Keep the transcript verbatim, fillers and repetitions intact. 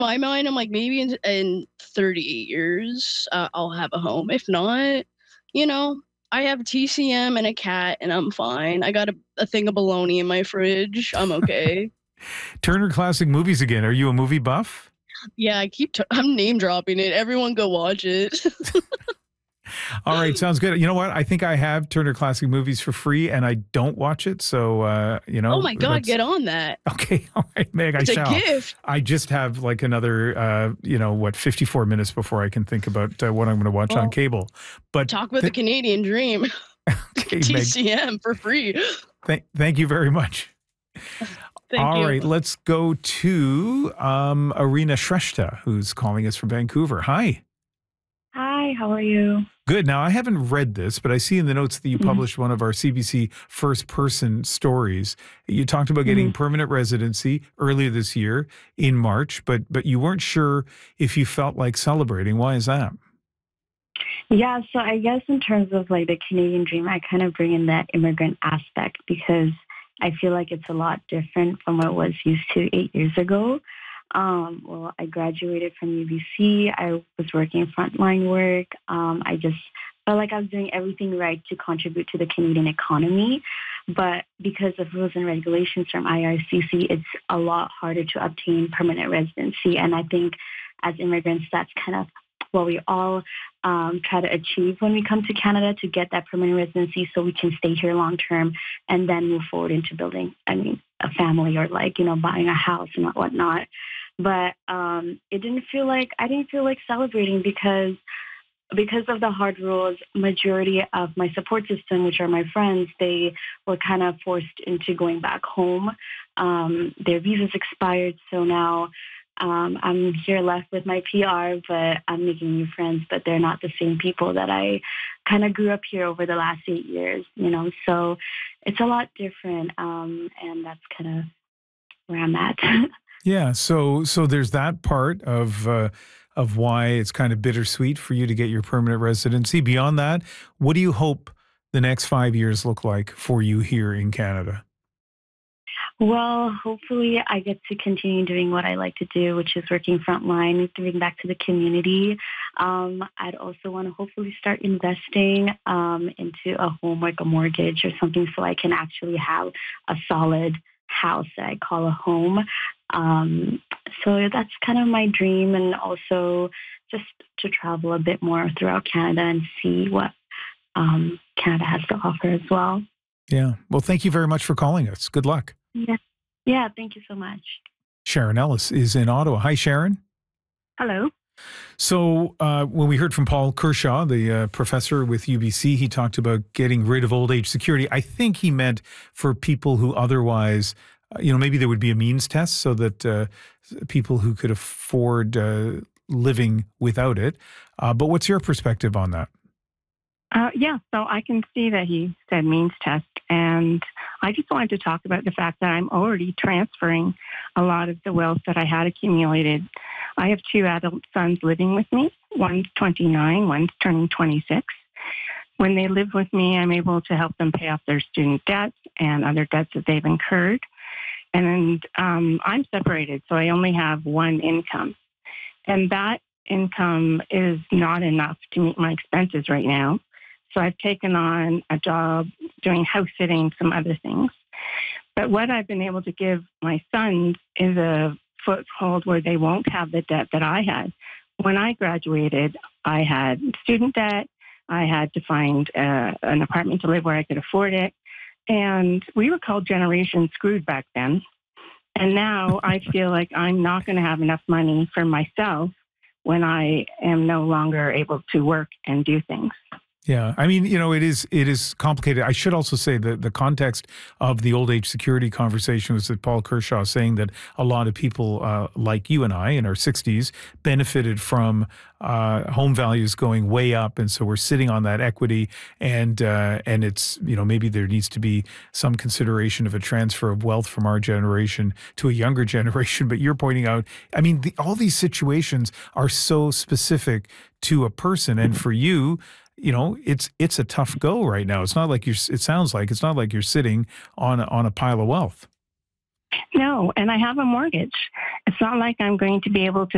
my mind, I'm like, maybe in in thirty-eight years, uh, I'll have a home. If not, you know, I have T C M and a cat, and I'm fine. I got a a thing of bologna in my fridge. I'm okay. Turner Classic Movies again. Are you a movie buff? Yeah, I keep t I'm name dropping it. Everyone go watch it. All right, sounds good. You know what? I think I have Turner Classic Movies for free, and I don't watch it. So, uh, you Oh know, my god, that's get on that. okay. All right, Meg, I It's a shall. gift. I just have like another, uh, you know, what, fifty-four minutes before I can think about uh, what I'm going to watch on Well, cable. But talk about the th- Canadian dream. okay, Meg, T C M for free. th- thank you very much. Thank All you. right, let's go to um, Arena Shrestha, who's calling us from Vancouver. Hi. Hi, how are you? Good. Now, I haven't read this, but I see in the notes that you Mhm, published one of our C B C first person stories. You talked about getting mhm. permanent residency earlier this year in March, but but you weren't sure if you felt like celebrating. Why is that? Yeah, so I guess in terms of like the Canadian dream, I kind of bring in that immigrant aspect because I feel like it's a lot different from what I was used to eight years ago. Um, well, I graduated from U B C. I was working frontline work. Um, I just felt like I was doing everything right to contribute to the Canadian economy. But because of rules and regulations from I R C C, it's a lot harder to obtain permanent residency. And I think as immigrants, that's kind of what we all um, try to achieve when we come to Canada to get that permanent residency so we can stay here long term and then move forward into building, I mean, a family or like, you know, buying a house and whatnot. But um, it didn't feel like, I didn't feel like celebrating because because of the hard rules, majority of my support system, which are my friends, they were kind of forced into going back home. Um, their visas expired, so now um, I'm here left with my P R, but I'm making new friends, but they're not the same people that I kind of grew up here over the last eight years, you know, so it's a lot different, um, and that's kind of where I'm at. Yeah. So so there's that part of uh, of why it's kind of bittersweet for you to get your permanent residency. Beyond that, what do you hope the next five years look like for you here in Canada? Well, hopefully I get to continue doing what I like to do, which is working frontline, giving back to the community. Um, I'd also want to hopefully start investing um, into a home, like a mortgage or something, so I can actually have a solid house that I call a home. Um, so that's kind of my dream, and also just to travel a bit more throughout Canada and see what um, Canada has to offer as well. Yeah. Well, thank you very much for calling us. Good luck. Yeah. Yeah. Thank you so much. Sharon Ellis is in Ottawa. Hi, Sharon. Hello. So, uh, when we heard from Paul Kershaw, the uh, professor with U B C, he talked about getting rid of old age security. I think he meant for people who otherwise, uh, you know, maybe there would be a means test so that uh, people who could afford uh, living without it. Uh, but what's your perspective on that? Uh, yeah, so I can see that he said means test, and I just wanted to talk about the fact that I'm already transferring a lot of the wealth that I had accumulated. I have two adult sons living with me. One's twenty-nine, one's turning twenty-six. When they live with me, I'm able to help them pay off their student debts and other debts that they've incurred. And um, I'm separated, so I only have one income. And that income is not enough to meet my expenses right now. So I've taken on a job doing house sitting, some other things. But what I've been able to give my sons is a foothold where they won't have the debt that I had. When I graduated, I had student debt. I had to find uh, an apartment to live where I could afford it. And we were called Generation Screwed back then. And now I feel like I'm not going to have enough money for myself when I am no longer able to work and do things. Yeah, I mean, you know, it is it is complicated. I should also say that the context of the old age security conversation was that Paul Kershaw saying that a lot of people uh, like you and I in our sixties benefited from uh, home values going way up, and so we're sitting on that equity, and uh, and it's, you know, maybe there needs to be some consideration of a transfer of wealth from our generation to a younger generation. But you're pointing out, I mean, the, all these situations are so specific to a person, and for you, you know, it's it's a tough go right now. It's not like you're. It sounds like it's not like you're sitting on a, on a pile of wealth. No, and I have a mortgage. It's not like I'm going to be able to